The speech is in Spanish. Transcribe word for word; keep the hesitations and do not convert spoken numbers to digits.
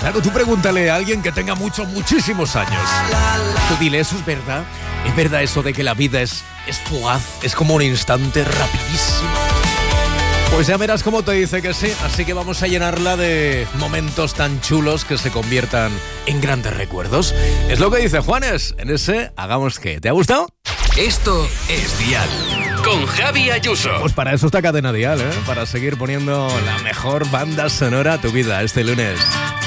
Claro, tú pregúntale a alguien que tenga muchos, muchísimos años. Tú dile, ¿eso es verdad? ¿Es verdad eso de que la vida es, es fugaz? Es como un instante rapidísimo. Pues ya verás cómo te dice que sí. Así que vamos a llenarla de momentos tan chulos que se conviertan en grandes recuerdos. Es lo que dice Juanes en ese Hagamos Que. ¿Te ha gustado? Esto es Dial con Javi Ayuso. Pues para eso está Cadena Dial, ¿eh? Para seguir poniendo la mejor banda sonora a tu vida este lunes.